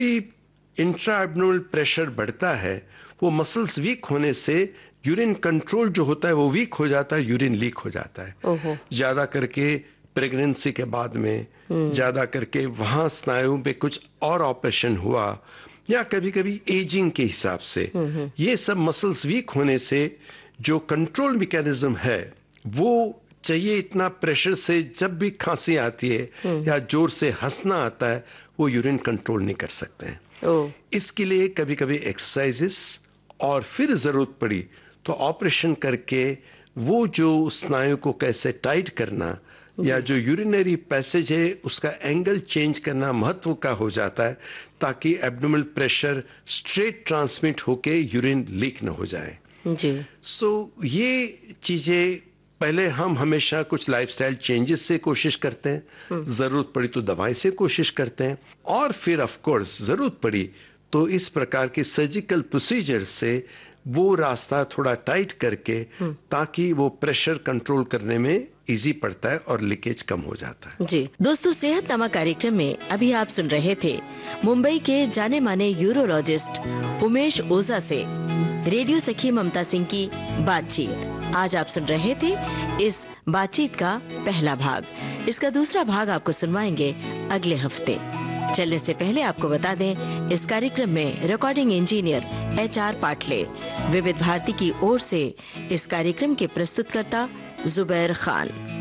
Intra abdominal pressure बढ़ता है, वो मसल्स वीक होने से यूरिन कंट्रोल जो होता है वो वीक हो जाता है, यूरिन लीक हो जाता है। ओहो। ज्यादा करके प्रेगनेंसी के बाद में, ज्यादा करके वहां स्नायु पे कुछ और ऑपरेशन हुआ, या कभी कभी एजिंग के हिसाब से, ये सब मसल्स वीक होने से जो कंट्रोल मैकेनिज्म है वो चाहिए इतना प्रेशर से जब भी खांसी आती है या जोर से हंसना आता है वो यूरिन कंट्रोल नहीं कर सकते हैं। इसके लिए कभी कभी एक्सरसाइजेस और फिर जरूरत पड़ी तो ऑपरेशन करके वो जो स्नायु को कैसे टाइट करना या जो यूरिनरी पैसेज है उसका एंगल चेंज करना महत्व का हो जाता है, ताकि एब्डोमिनल प्रेशर स्ट्रेट ट्रांसमिट होके यूरिन लीक न हो जाए जी। ये चीजें पहले हम हमेशा कुछ लाइफस्टाइल चेंजेस से कोशिश करते हैं, जरूरत पड़ी तो दवाई से कोशिश करते हैं, और फिर ऑफ कोर्स जरूरत पड़ी तो इस प्रकार के सर्जिकल प्रोसीजर से वो रास्ता थोड़ा टाइट करके, ताकि वो प्रेशर कंट्रोल करने में इजी पड़ता है और लीकेज कम हो जाता है। जी दोस्तों, सेहतनामा कार्यक्रम में अभी आप सुन रहे थे मुंबई के जाने माने यूरोलॉजिस्ट उमेश ओझा से रेडियो सखी ममता सिंह की बातचीत। आज आप सुन रहे थे इस बातचीत का पहला भाग। इसका दूसरा भाग आपको सुनवाएंगे अगले हफ्ते। चलने से पहले आपको बता दें, इस कार्यक्रम में रिकॉर्डिंग इंजीनियर HR पाटले, विविध भारती की ओर से इस कार्यक्रम के प्रस्तुतकर्ता जुबैर खान।